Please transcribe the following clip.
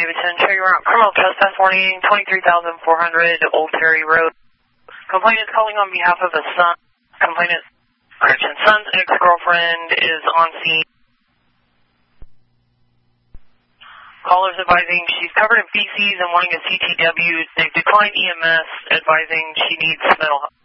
Davidson. Show you around criminal trespass warning, 23,400 Old Terry Road. Complainant is calling on behalf of a son. Son's ex-girlfriend is on scene. Callers advising she's covered in feces and wanting a CTW. They've declined EMS, advising she needs mental health.